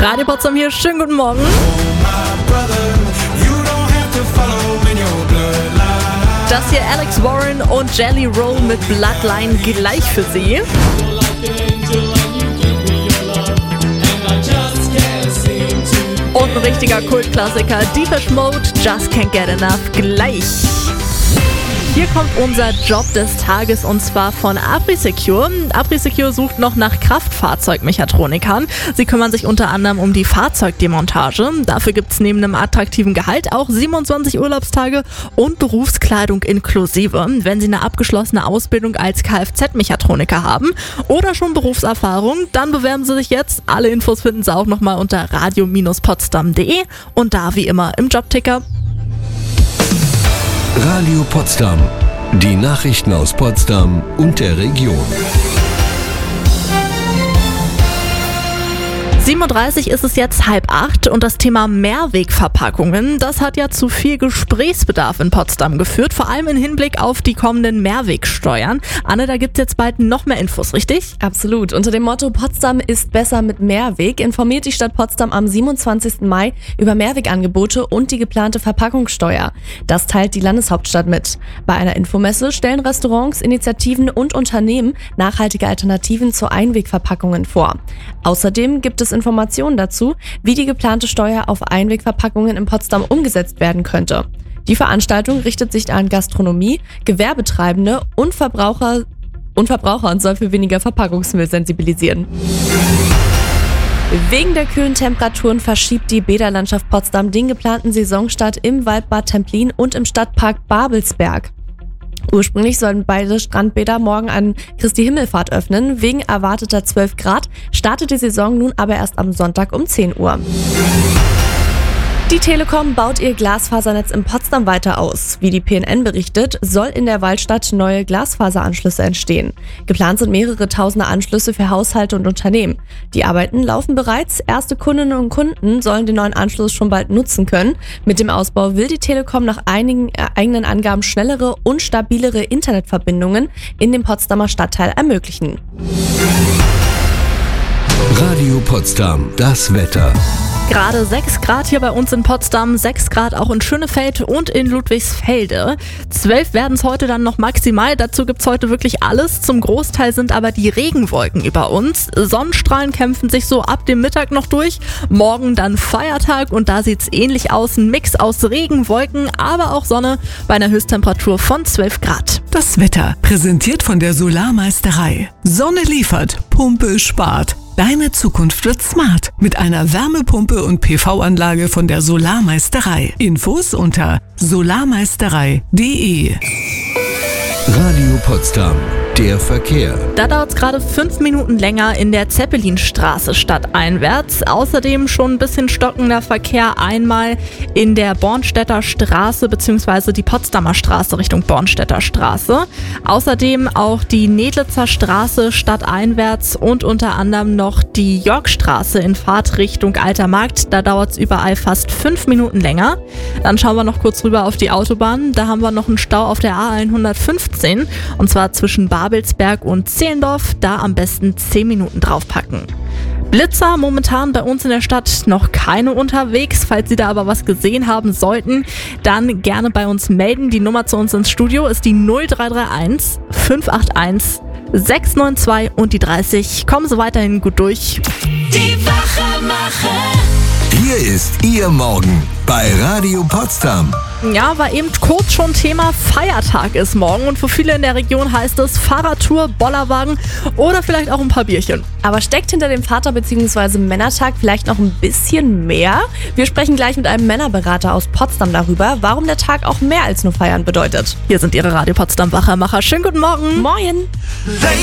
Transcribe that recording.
Radio Potsdam hier, schönen guten Morgen. Das hier Alex Warren und Jelly Roll mit Bloodline gleich für Sie. Und ein richtiger Kultklassiker, Depeche Mode, Just Can't Get Enough gleich. Hier kommt unser Job des Tages und zwar von ApriSecure. ApriSecure sucht noch nach Kraftfahrzeugmechatronikern. Sie kümmern sich unter anderem um die Fahrzeugdemontage. Dafür gibt es neben einem attraktiven Gehalt auch 27 Urlaubstage und Berufskleidung inklusive. Wenn Sie eine abgeschlossene Ausbildung als Kfz-Mechatroniker haben oder schon Berufserfahrung, dann bewerben Sie sich jetzt. Alle Infos finden Sie auch nochmal unter radio-potsdam.de und da wie immer im Jobticker. Radio Potsdam. Die Nachrichten aus Potsdam und der Region. 7:30 ist es jetzt 7:30 und das Thema Mehrwegverpackungen, das hat ja zu viel Gesprächsbedarf in Potsdam geführt, vor allem im Hinblick auf die kommenden Mehrwegsteuern. Anne, da gibt es jetzt bald noch mehr Infos, richtig? Absolut. Unter dem Motto Potsdam ist besser mit Mehrweg informiert die Stadt Potsdam am 27. Mai über Mehrwegangebote und die geplante Verpackungssteuer. Das teilt die Landeshauptstadt mit. Bei einer Infomesse stellen Restaurants, Initiativen und Unternehmen nachhaltige Alternativen zu Einwegverpackungen vor. Außerdem gibt es Informationen dazu, wie die geplante Steuer auf Einwegverpackungen in Potsdam umgesetzt werden könnte. Die Veranstaltung richtet sich an Gastronomie, Gewerbetreibende und Verbraucher und soll für weniger Verpackungsmüll sensibilisieren. Wegen der kühlen Temperaturen verschiebt die Bäderlandschaft Potsdam den geplanten Saisonstart im Waldbad Templin und im Stadtpark Babelsberg. Ursprünglich sollen beide Strandbäder morgen an Christi Himmelfahrt öffnen. Wegen erwarteter 12 Grad startet die Saison nun aber erst am Sonntag um 10 Uhr. Die Telekom baut ihr Glasfasernetz in Potsdam weiter aus. Wie die PNN berichtet, soll in der Waldstadt neue Glasfaseranschlüsse entstehen. Geplant sind mehrere tausende Anschlüsse für Haushalte und Unternehmen. Die Arbeiten laufen bereits. Erste Kundinnen und Kunden sollen den neuen Anschluss schon bald nutzen können. Mit dem Ausbau will die Telekom nach einigen eigenen Angaben schnellere und stabilere Internetverbindungen in dem Potsdamer Stadtteil ermöglichen. Radio Potsdam, das Wetter. Gerade 6 Grad hier bei uns in Potsdam, 6 Grad auch in Schönefeld und in Ludwigsfelde. 12 werden es heute dann noch maximal. Dazu gibt es heute wirklich alles. Zum Großteil sind aber die Regenwolken über uns. Sonnenstrahlen kämpfen sich so ab dem Mittag noch durch. Morgen dann Feiertag und da sieht es ähnlich aus. Ein Mix aus Regen, Wolken, aber auch Sonne bei einer Höchsttemperatur von 12 Grad. Das Wetter präsentiert von der Solarmeisterei. Sonne liefert, Pumpe spart. Deine Zukunft wird smart mit einer Wärmepumpe und PV-Anlage von der Solarmeisterei. Infos unter solarmeisterei.de. Radio Potsdam, der Verkehr. Da dauert es gerade 5 Minuten länger in der Zeppelinstraße stadteinwärts. Außerdem schon ein bisschen stockender Verkehr einmal in der Bornstedter Straße bzw. die Potsdamer Straße Richtung Bornstedter Straße. Außerdem auch die Nedlitzer Straße stadteinwärts und unter anderem noch die Yorkstraße in Fahrtrichtung Alter Markt. Da dauert es überall fast 5 Minuten länger. Dann schauen wir noch kurz rüber auf die Autobahn. Da haben wir noch einen Stau auf der A115 und zwar zwischen Babelsberg und Zehlendorf, da am besten 10 Minuten draufpacken. Blitzer momentan bei uns in der Stadt noch keine unterwegs. Falls Sie da aber was gesehen haben sollten, dann gerne bei uns melden. Die Nummer zu uns ins Studio ist die 0331 581 692 und die 30. Kommen Sie weiterhin gut durch. Die Wachemacher. Hier ist Ihr Morgen bei Radio Potsdam. Ja, war eben kurz schon Thema Feiertag ist morgen und für viele in der Region heißt es Fahrradtour, Bollerwagen oder vielleicht auch ein paar Bierchen. Aber steckt hinter dem Vater- bzw. Männertag vielleicht noch ein bisschen mehr? Wir sprechen gleich mit einem Männerberater aus Potsdam darüber, warum der Tag auch mehr als nur feiern bedeutet. Hier sind Ihre Radio Potsdam Wachemacher. Schönen guten Morgen. Moin!